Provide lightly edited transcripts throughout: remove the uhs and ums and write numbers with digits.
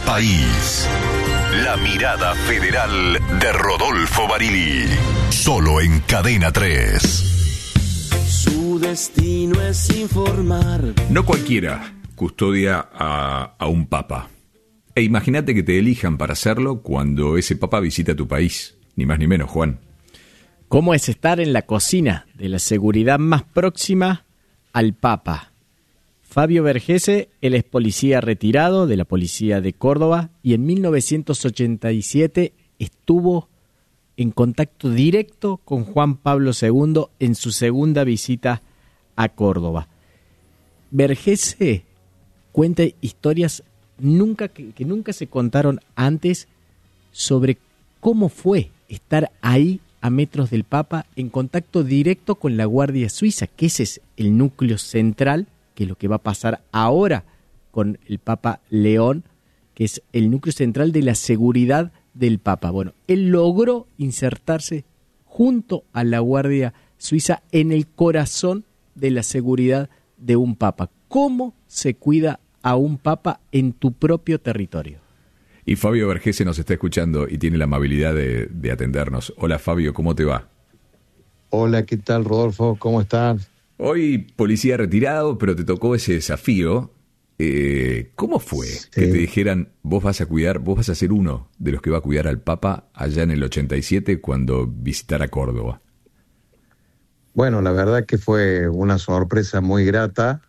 país. La mirada federal de Rodolfo Barili. Solo en Cadena 3. Su destino es informar. No cualquiera custodia a un papa. E imagínate que te elijan para hacerlo cuando ese papa visita tu país. Ni más ni menos, Juan. ¿Cómo es estar en la cocina de la seguridad más próxima al papa? Fabio Vergese, él es policía retirado de la policía de Córdoba y en 1987 estuvo en contacto directo con Juan Pablo II en su segunda visita a Córdoba. Vergese cuenta historias que nunca se contaron antes sobre cómo fue estar ahí a metros del Papa en contacto directo con la Guardia Suiza, que ese es el núcleo central, que es lo que va a pasar ahora con el Papa León, que es el núcleo central de la seguridad del Papa. Bueno, él logró insertarse junto a la Guardia Suiza en el corazón de la seguridad de un Papa. ¿Cómo se cuida a un Papa en tu propio territorio? Y Fabio Vergese nos está escuchando y tiene la amabilidad de atendernos. Hola Fabio, ¿cómo te va? Hola, ¿qué tal Rodolfo? ¿Cómo estás? Hoy policía retirado, pero te tocó ese desafío. ¿Cómo fue que te dijeran, vos vas a ser uno de los que va a cuidar al Papa allá en el 87 cuando visitara Córdoba? Bueno, la verdad que fue una sorpresa muy grata,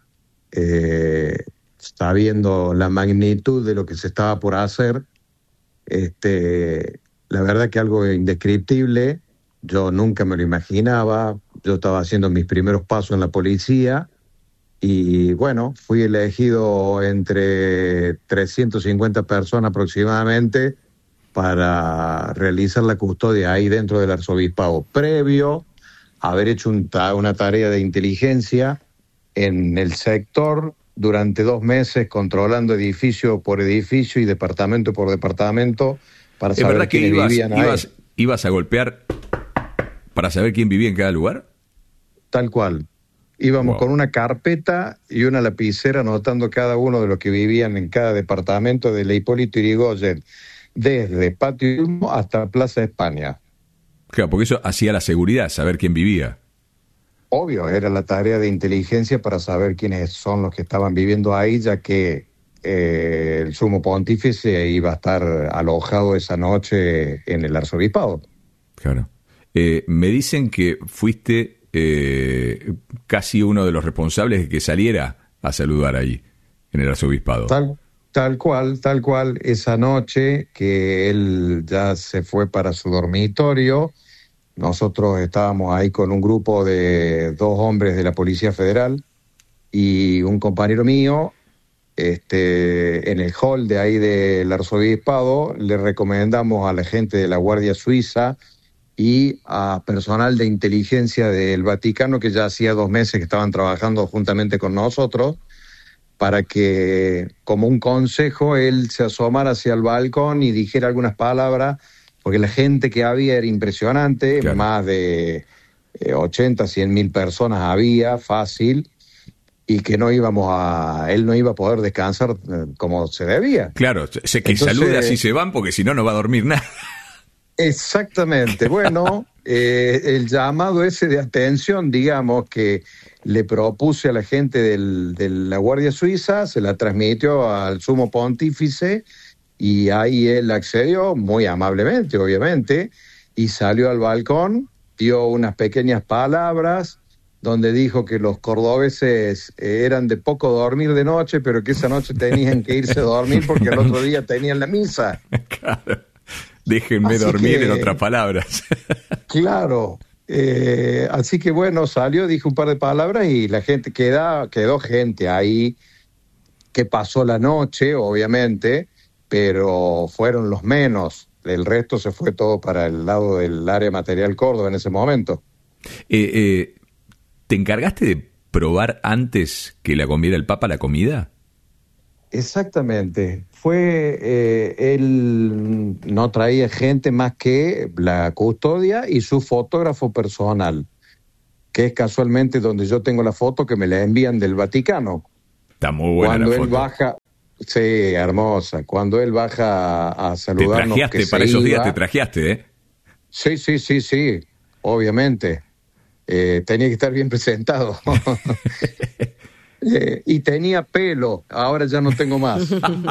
sabiendo la magnitud de lo que se estaba por hacer. La verdad que algo indescriptible, yo nunca me lo imaginaba. Yo estaba haciendo mis primeros pasos en la policía y bueno, fui elegido entre 350 personas aproximadamente para realizar la custodia ahí dentro del arzobispado, previo a haber hecho una tarea de inteligencia en el sector durante 2 meses, controlando edificio por edificio y departamento por departamento para saber quiénes vivían ahí. ¿Ibas a golpear para saber quién vivía en cada lugar? Tal cual. Íbamos con una carpeta y una lapicera anotando cada uno de los que vivían en cada departamento de la Hipólito Yrigoyen, desde Patio Olmo hasta Plaza España. Claro, porque eso hacía la seguridad, saber quién vivía. Obvio, era la tarea de inteligencia para saber quiénes son los que estaban viviendo ahí, ya que el sumo pontífice iba a estar alojado esa noche en el arzobispado. Claro. Me dicen que fuiste casi uno de los responsables de que saliera a saludar ahí, en el arzobispado. Tal cual. Esa noche que él ya se fue para su dormitorio, nosotros estábamos ahí con un grupo de 2 hombres de la Policía Federal y un compañero mío. En el hall de ahí del arzobispado le recomendamos a la gente de la Guardia Suiza y a personal de inteligencia del Vaticano, que ya hacía 2 meses que estaban trabajando juntamente con nosotros, para que, como un consejo, él se asomara hacia el balcón y dijera algunas palabras, porque la gente que había era impresionante, claro. Más de 80, 100 mil personas había, fácil, y que él no iba a poder descansar como se debía. Claro, sé que saluda si se van, porque si no, no va a dormir nada. Exactamente. Bueno, el llamado ese de atención, digamos, que le propuse a la gente de la Guardia Suiza, se la transmitió al sumo pontífice y ahí él accedió muy amablemente, obviamente, y salió al balcón, dio unas pequeñas palabras donde dijo que los cordobeses eran de poco dormir de noche, pero que esa noche tenían que irse a dormir porque el otro día tenían la misa. Claro. Déjenme así dormir, en otras palabras. Claro. Así que bueno, salió, dijo un par de palabras y la gente quedó gente ahí que pasó la noche, obviamente, pero fueron los menos. El resto se fue todo para el lado del área material Córdoba en ese momento. ¿Te encargaste de probar antes que la comiera el Papa la comida? Exactamente. Él no traía gente más que la custodia y su fotógrafo personal, que es casualmente donde yo tengo la foto que me la envían del Vaticano. Está muy buena la foto. Sí, hermosa. Cuando él baja a saludarnos, te trajeaste, para esos días te trajeaste, ¿eh? Sí, obviamente. Tenía que estar bien presentado. Y tenía pelo, ahora ya no tengo más.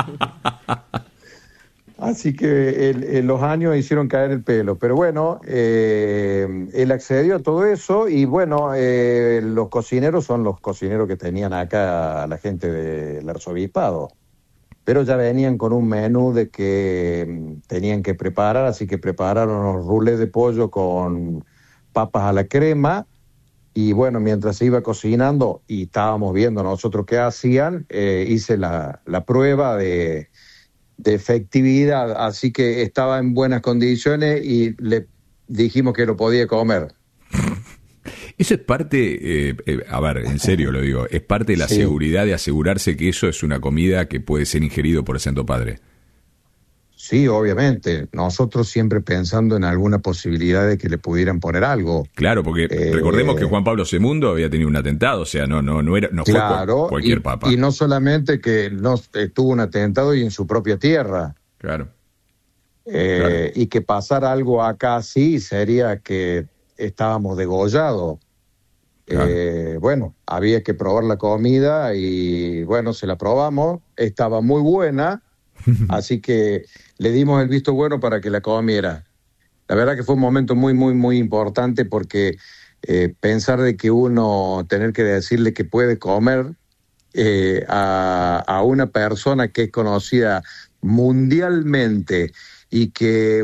Así que los años hicieron caer el pelo. Pero bueno, él accedió a todo eso y bueno, los cocineros son los cocineros que tenían acá la gente del arzobispado. Pero ya venían con un menú de que tenían que preparar, así que prepararon los rulés de pollo con papas a la crema. Y bueno, mientras se iba cocinando y estábamos viendo nosotros qué hacían, hice la prueba de efectividad, así que estaba en buenas condiciones y le dijimos que lo podía comer. Eso es parte, a ver, en serio lo digo, es parte de la seguridad de asegurarse que eso es una comida que puede ser ingerido por el Santo Padre. Sí, obviamente. Nosotros siempre pensando en alguna posibilidad de que le pudieran poner algo. Claro, porque recordemos que Juan Pablo II había tenido un atentado, o sea, no claro, fue cualquier papa. Y no solamente que tuvo un atentado y en su propia tierra. Claro. Y que pasara algo acá sí sería que estábamos degollados. Claro. Bueno, había que probar la comida y bueno, se la probamos, estaba muy buena, así que le dimos el visto bueno para que la comiera. La verdad que fue un momento muy, muy, muy importante porque pensar de que uno tener que decirle que puede comer a una persona que es conocida mundialmente y que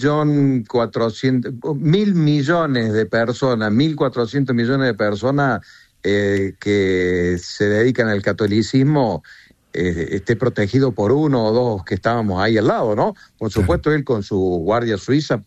1.400.000 millones de personas, 1.400 millones de personas que se dedican al catolicismo esté protegido por uno o dos que estábamos ahí al lado, ¿no? Por supuesto, él con su guardia suiza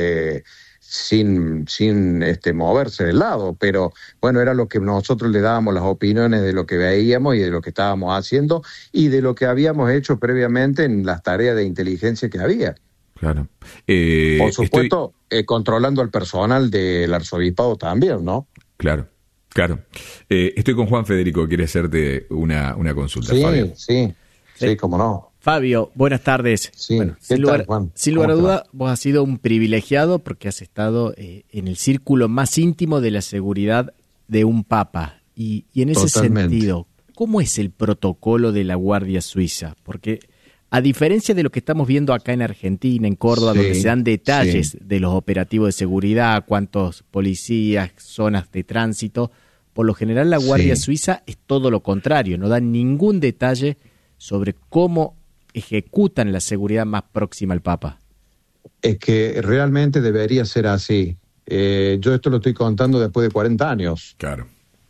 sin moverse del lado, pero bueno, era lo que nosotros le dábamos las opiniones de lo que veíamos y de lo que estábamos haciendo y de lo que habíamos hecho previamente en las tareas de inteligencia que había. Claro. Por supuesto, controlando al personal del arzobispado también, ¿no? Claro. Estoy con Juan Federico, quiere hacerte una consulta, Fabio. Sí, cómo no. Fabio, buenas tardes. Sí, bueno, sin lugar a duda, vos has sido un privilegiado porque has estado en el círculo más íntimo de la seguridad de un papa. Y en ese sentido, ¿cómo es el protocolo de la Guardia Suiza? Porque a diferencia de lo que estamos viendo acá en Argentina, en Córdoba, donde se dan detalles de los operativos de seguridad, cuántos policías, zonas de tránsito, por lo general la Guardia Suiza es todo lo contrario, no dan ningún detalle sobre cómo ejecutan la seguridad más próxima al Papa. Es que realmente debería ser así. Yo esto lo estoy contando después de 40 años. Claro.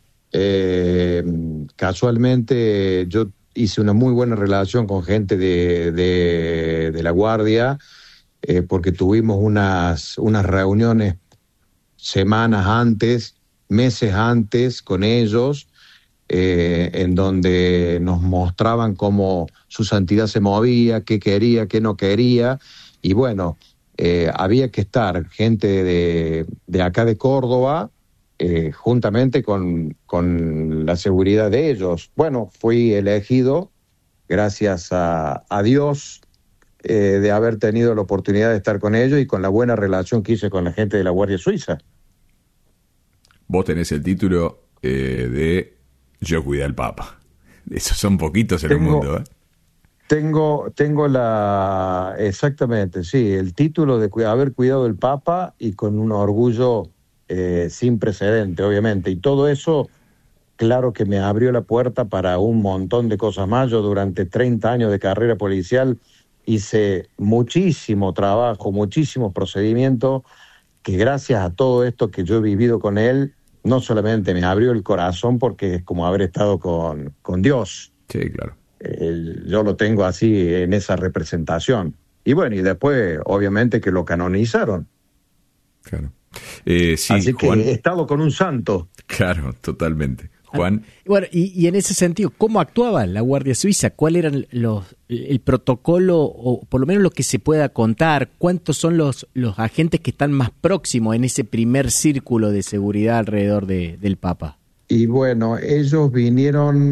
Casualmente yo hice una muy buena relación con gente de la Guardia, porque tuvimos unas reuniones semanas antes, meses antes con ellos, en donde nos mostraban cómo su santidad se movía, qué quería, qué no quería, y bueno, había que estar gente de acá de Córdoba, juntamente con la seguridad de ellos. Bueno, fui elegido, gracias a Dios, de haber tenido la oportunidad de estar con ellos y con la buena relación que hice con la gente de la Guardia Suiza. Vos tenés el título de Yo cuidé al Papa. Esos son poquitos en el mundo, ¿eh? Tengo exactamente, sí, el título de haber cuidado el Papa y con un orgullo sin precedente, obviamente. Y todo eso, claro que me abrió la puerta para un montón de cosas más. Yo durante 30 años de carrera policial hice muchísimo trabajo, muchísimos procedimientos, que gracias a todo esto que yo he vivido con él, no solamente me abrió el corazón porque es como haber estado con Dios. Sí, claro. Yo lo tengo así en esa representación. Y bueno, y después obviamente que lo canonizaron. Claro. Sí, así Juan, que he estado con un santo. Claro, totalmente. Juan. Bueno, y en ese sentido, ¿cómo actuaba la Guardia Suiza? ¿Cuál era el protocolo, o por lo menos lo que se pueda contar? ¿Cuántos son los agentes que están más próximos en ese primer círculo de seguridad alrededor del Papa? Y bueno, ellos vinieron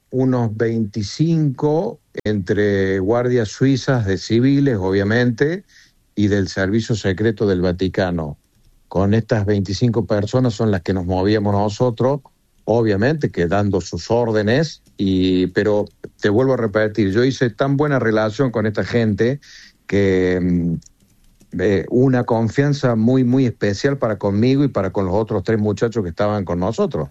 unos 25 entre guardias suizas de civiles, obviamente, y del Servicio Secreto del Vaticano. Con estas 25 personas son las que nos movíamos nosotros, obviamente que dando sus órdenes, pero te vuelvo a repetir, yo hice tan buena relación con esta gente que una confianza muy, muy especial para conmigo y para con los otros 3 muchachos que estaban con nosotros.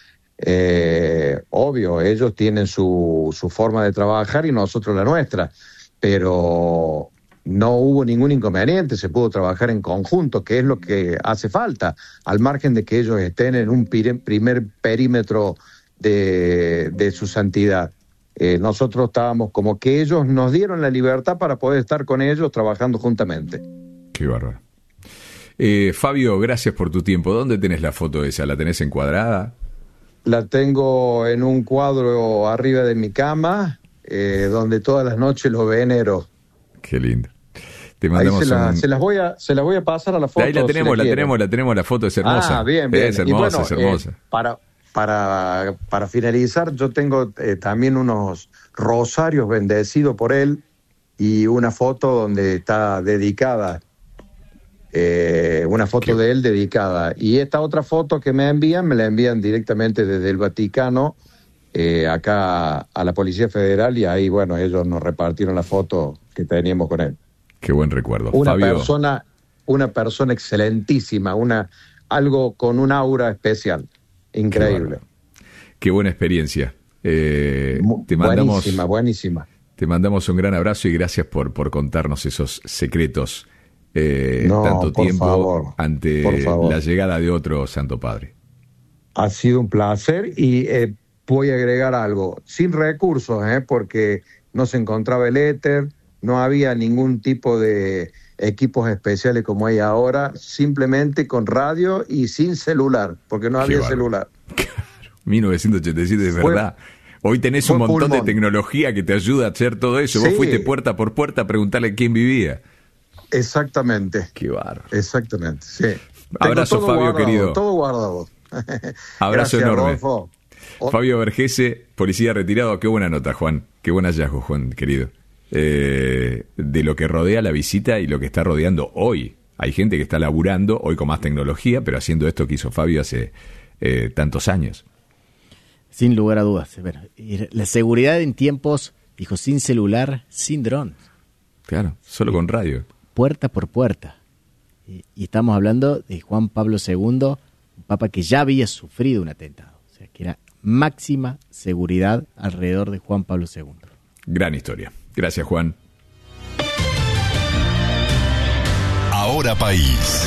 Obvio, ellos tienen su forma de trabajar y nosotros la nuestra, pero no hubo ningún inconveniente, se pudo trabajar en conjunto, que es lo que hace falta, al margen de que ellos estén en un primer perímetro de su santidad. Nosotros estábamos como que ellos nos dieron la libertad para poder estar con ellos trabajando juntamente. Qué bárbaro. Fabio, gracias por tu tiempo. ¿Dónde tenés la foto esa? ¿La tenés encuadrada? La tengo en un cuadro arriba de mi cama, donde todas las noches lo venero. Qué lindo. Te mandamos se las voy a pasar a la foto. Ahí la tenemos la foto, es hermosa. Bien. Es hermosa, es hermosa. Para finalizar, yo tengo también unos rosarios bendecidos por él y una foto donde está dedicada, una foto de él dedicada. Y esta otra foto que me la envían directamente desde el Vaticano, acá a la Policía Federal, y ahí, bueno, ellos nos repartieron la foto que teníamos con él. Qué buen recuerdo. Una persona excelentísima, algo con un aura especial. Increíble. Qué buena experiencia. Te mandamos, buenísima. Te mandamos un gran abrazo y gracias por contarnos esos secretos tanto tiempo favor, ante la llegada de otro Santo Padre. Ha sido un placer y voy a agregar algo. Sin recursos, porque no se encontraba el éter, no había ningún tipo de equipos especiales como hay ahora, simplemente con radio y sin celular, porque no había celular. Claro, 1987 es verdad. Hoy tenés un montón de tecnología que te ayuda a hacer todo eso. Sí. Vos fuiste puerta por puerta a preguntarle quién vivía. Exactamente. Qué bárbaro. Exactamente, sí. Abrazo, Fabio, guardado, querido. Todo guardado. Abrazo Gracias, enorme. Rodolfo. Fabio Vergese, policía retirado. Qué buena nota, Juan. Qué buen hallazgo, Juan, querido. De lo que rodea la visita y lo que está rodeando hoy. Hay gente que está laburando hoy con más tecnología, pero haciendo esto que hizo Fabio hace tantos años. Sin lugar a dudas. Bueno, la seguridad en tiempos, dijo, sin celular, sin dron. Claro, solo con radio. Puerta por puerta. Y estamos hablando de Juan Pablo II, un papa que ya había sufrido un atentado. O sea, que era máxima seguridad alrededor de Juan Pablo II. Gran historia. Gracias, Juan. Ahora País.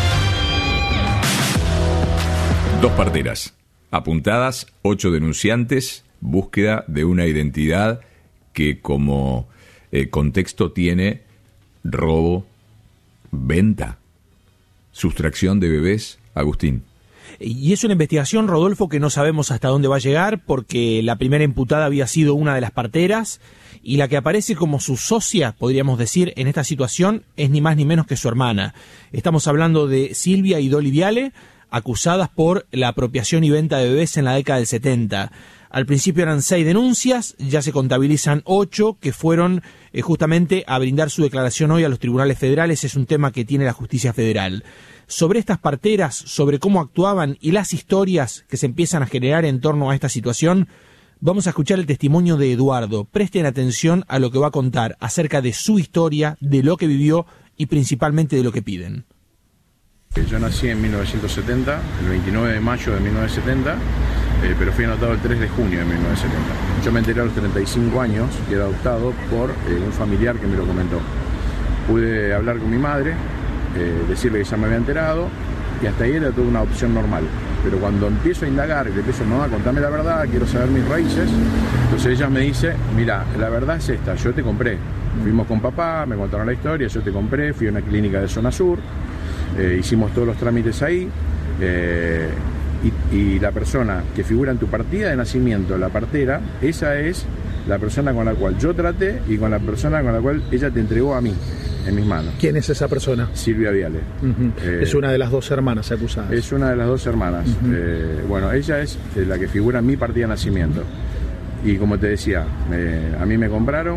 2 parteras apuntadas, 8 denunciantes, búsqueda de una identidad que como contexto tiene robo, venta, sustracción de bebés. Agustín. Y es una investigación, Rodolfo, que no sabemos hasta dónde va a llegar, porque la primera imputada había sido una de las parteras, y la que aparece como su socia, podríamos decir, en esta situación, es ni más ni menos que su hermana. Estamos hablando de Silvia y Dolly Viale, acusadas por la apropiación y venta de bebés en la década del 70. Al principio eran 6 denuncias, ya se contabilizan 8 que fueron justamente a brindar su declaración hoy a los tribunales federales. Es un tema que tiene la justicia federal. Sobre estas parteras, sobre cómo actuaban y las historias que se empiezan a generar en torno a esta situación, vamos a escuchar el testimonio de Eduardo. Presten atención a lo que va a contar acerca de su historia, de lo que vivió y principalmente de lo que piden. Yo nací en 1970, el 29 de mayo de 1970, pero fui anotado el 3 de junio de 1970. Yo me enteré a los 35 años que era adoptado por un familiar que me lo comentó. Pude hablar con mi madre, decirle que ya me había enterado, y hasta ahí era toda una opción normal. Pero cuando empiezo a indagar, y le empiezo, mamá, contame la verdad, quiero saber mis raíces, entonces ella me dice, mira, la verdad es esta, yo te compré. Fuimos con papá, me contaron la historia, yo te compré, fui a una clínica de zona sur, hicimos todos los trámites ahí, y la persona que figura en tu partida de nacimiento, la partera, esa es la persona con la cual yo traté y con la persona con la cual ella te entregó a mí, en mis manos. ¿Quién es esa persona? Silvia Viale. Es una de las 2 hermanas acusadas. Es una de las 2 hermanas. Bueno, ella es la que figura en mi partida de nacimiento. Y como te decía, a mí me compraron,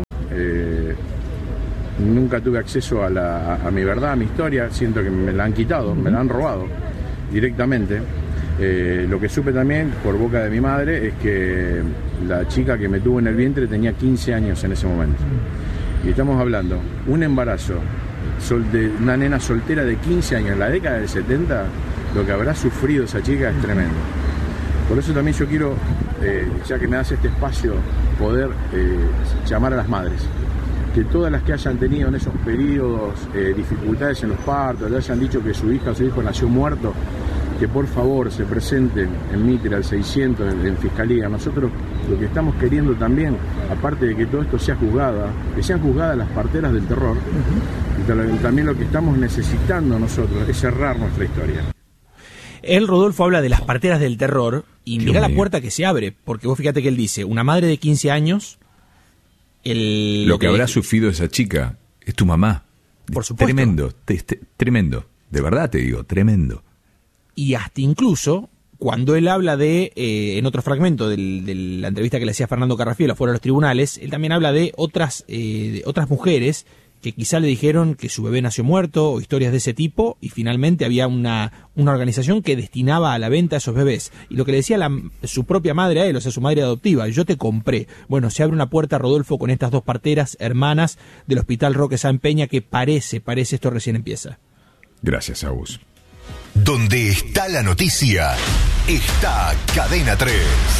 nunca tuve acceso a mi verdad, a mi historia, siento que me la han quitado, me la han robado directamente. Lo que supe también por boca de mi madre es que la chica que me tuvo en el vientre tenía 15 años en ese momento. Y estamos hablando, un embarazo de una nena soltera de 15 años en la década del 70, lo que habrá sufrido esa chica es tremendo. Por eso también yo quiero, ya que me das este espacio, poder llamar a las madres. Que todas las que hayan tenido en esos periodos dificultades en los partos, le hayan dicho que su hija o su hijo nació muerto, que por favor se presenten en Mitre al 600 en Fiscalía. Nosotros lo que estamos queriendo también, aparte de que todo esto sea juzgada, que sean juzgadas las parteras del terror, y también lo que estamos necesitando nosotros es cerrar nuestra historia. Él, Rodolfo, habla de las parteras del terror y mira la puerta que se abre, porque vos fíjate que él dice, una madre de 15 años... Lo que habrá sufrido esa chica es tu mamá. Por supuesto. Tremendo, tremendo. De verdad te digo, tremendo. Y hasta incluso, cuando él habla de, en otro fragmento de la entrevista que le hacía Fernando Carrafiel afuera de los tribunales, él también habla de otras mujeres que quizá le dijeron que su bebé nació muerto o historias de ese tipo, y finalmente había una organización que destinaba a la venta a esos bebés. Y lo que le decía su propia madre a él, o sea, su madre adoptiva, yo te compré. Bueno, se abre una puerta, Rodolfo, con estas dos parteras hermanas del Hospital Roque San Peña, que parece, esto recién empieza. Gracias, Agus. Donde está la noticia, está Cadena 3.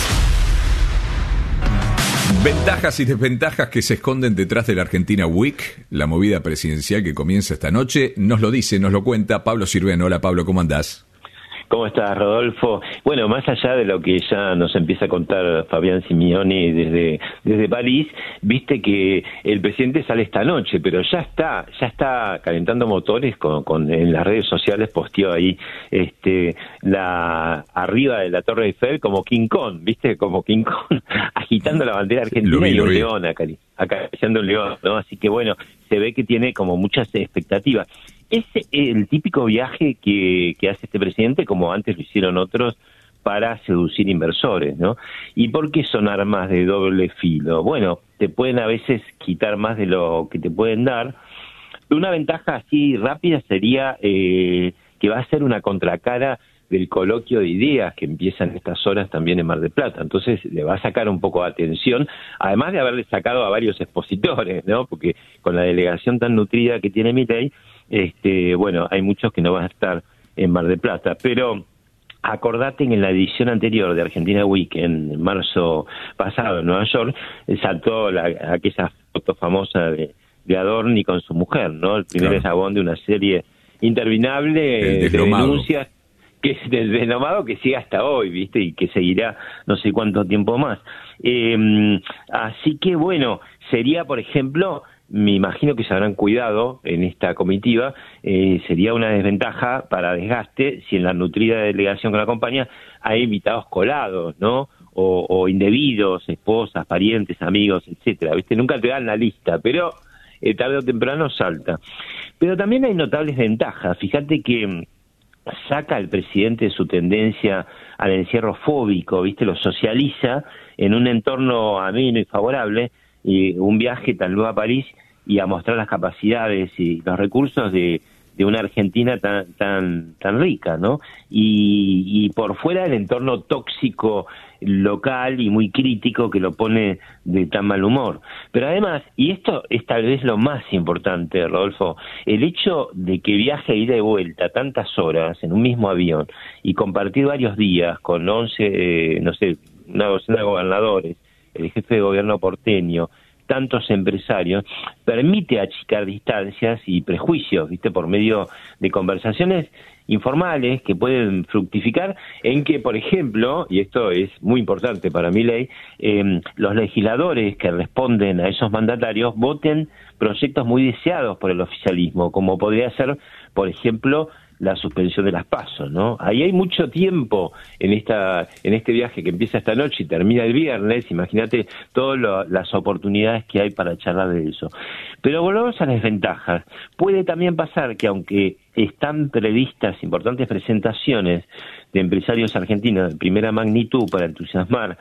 Ventajas y desventajas que se esconden detrás de la Argentina Week, la movida presidencial que comienza esta noche. Nos lo dice, nos lo cuenta Pablo Sirveno. Hola, Pablo, ¿cómo andás? ¿Cómo estás, Rodolfo? Bueno, más allá de lo que ya nos empieza a contar Fabián Simioni desde París, viste que el presidente sale esta noche, pero ya está calentando motores en las redes sociales, posteó ahí arriba de la Torre Eiffel como King Kong, viste, como King Kong agitando la bandera argentina y un león acariciando un león, ¿no? Así que bueno, se ve que tiene como muchas expectativas. Es el típico viaje que hace este presidente, como antes lo hicieron otros, para seducir inversores, ¿no? ¿Y por qué son armas de doble filo? Bueno, te pueden a veces quitar más de lo que te pueden dar. Una ventaja así rápida sería que va a ser una contracara del coloquio de ideas que empieza en estas horas también en Mar del Plata. Entonces le va a sacar un poco de atención, además de haberle sacado a varios expositores, ¿no? Porque con la delegación tan nutrida que tiene Milei, bueno, hay muchos que no van a estar en Mar del Plata, pero acordate que en la edición anterior de Argentina Week, en marzo pasado en Nueva York, saltó aquella foto famosa de Adorni con su mujer, ¿no? El primer eslabón de una serie interminable de denuncias, que es del desnomado que sigue hasta hoy, ¿viste? Y que seguirá no sé cuánto tiempo más. Así que, bueno, sería, por ejemplo, me imagino que se habrán cuidado en esta comitiva, sería una desventaja para desgaste si en la nutrida delegación que la acompaña hay invitados colados, ¿no? O indebidos, esposas, parientes, amigos, etcétera, ¿viste? Nunca te dan la lista, pero tarde o temprano salta. Pero también hay notables ventajas. Fíjate que saca al presidente de su tendencia al encierro fóbico, ¿viste? Lo socializa en un entorno ameno y favorable, y un viaje tal vez a París y a mostrar las capacidades y los recursos de una Argentina tan rica, ¿no? Y por fuera del entorno tóxico local y muy crítico que lo pone de tan mal humor. Pero además, y esto es tal vez lo más importante, Rodolfo, el hecho de que viaje ida y vuelta tantas horas en un mismo avión y compartir varios días con 11, una docena de gobernadores, el jefe de gobierno porteño, tantos empresarios, permite achicar distancias y prejuicios, ¿viste? Por medio de conversaciones informales que pueden fructificar en que, por ejemplo, y esto es muy importante para Milei, los legisladores que responden a esos mandatarios voten proyectos muy deseados por el oficialismo, como podría ser, por ejemplo, la suspensión de las PASO, ¿no? Ahí hay mucho tiempo en este viaje que empieza esta noche y termina el viernes. Imagínate todas las oportunidades que hay para charlar de eso. Pero volvamos a las desventajas. Puede también pasar que, aunque están previstas importantes presentaciones de empresarios argentinos de primera magnitud para entusiasmar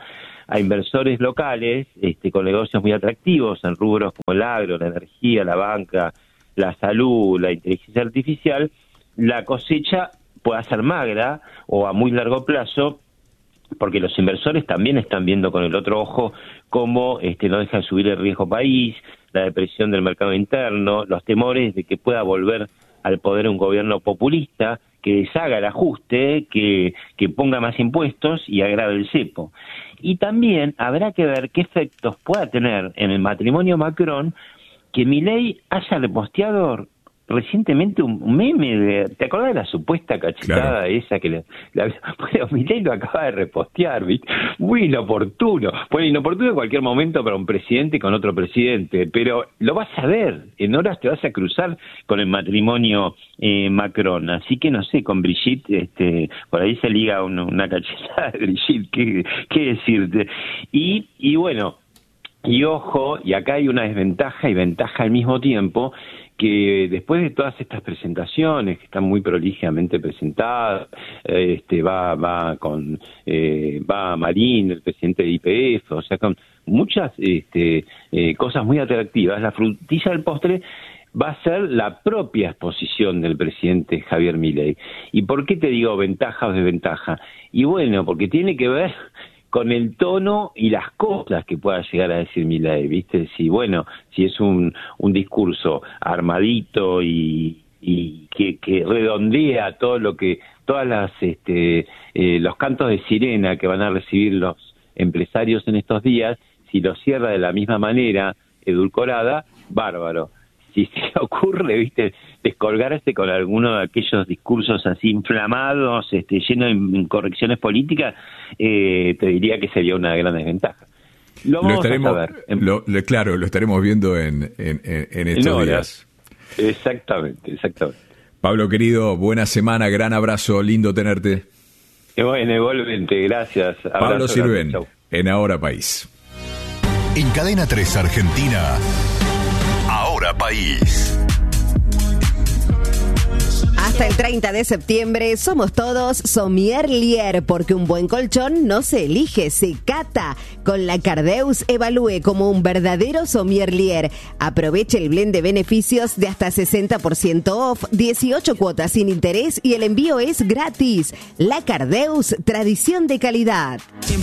a inversores locales con negocios muy atractivos en rubros como el agro, la energía, la banca, la salud, la inteligencia artificial, la cosecha pueda ser magra o a muy largo plazo, porque los inversores también están viendo con el otro ojo cómo no deja de subir el riesgo país, la depresión del mercado interno, los temores de que pueda volver al poder un gobierno populista que deshaga el ajuste, que ponga más impuestos y agrave el cepo. Y también habrá que ver qué efectos pueda tener en el matrimonio Macron que Milei haya reposteado recientemente un meme ¿te acordás de la supuesta cachetada? Claro. Esa que bueno, Milei lo acaba de repostear, ¿viste? Muy inoportuno. Bueno, inoportuno en cualquier momento para un presidente con otro presidente, pero lo vas a ver, en horas te vas a cruzar con el matrimonio Macron, así que no sé, con Brigitte, por ahí se liga una cachetada de Brigitte, ¿qué decirte? Y bueno, y ojo, y acá hay una desventaja y ventaja al mismo tiempo, que después de todas estas presentaciones que están muy prolijamente presentadas, va Marín, el presidente de YPF, o sea, con muchas cosas muy atractivas, la frutilla del postre va a ser la propia exposición del presidente Javier Milei. ¿Y por qué te digo ventaja o desventaja? Y bueno, porque tiene que ver con el tono y las cosas que pueda llegar a decir Milei, ¿viste? Si es un discurso armadito y que redondea todo lo que, todas las los cantos de sirena que van a recibir los empresarios en estos días, si lo cierra de la misma manera, edulcorada, bárbaro. Si se ocurre, ¿viste?, descolgarse con alguno de aquellos discursos así inflamados, llenos de incorrecciones políticas, te diría que sería una gran desventaja. Lo estaremos viendo en estos días. Exactamente. Pablo, querido, buena semana, gran abrazo, lindo tenerte. Bueno, igualmente, gracias. Pablo Sirven, en Ahora País. En Cadena 3 Argentina, Ahora País. Hasta el 30 de septiembre somos todos sommelier, porque un buen colchón no se elige, se cata. Con la Cardeus evalúe como un verdadero sommelier. Aproveche el blend de beneficios de hasta 60% off, 18 cuotas sin interés y el envío es gratis. La Cardeus, tradición de calidad.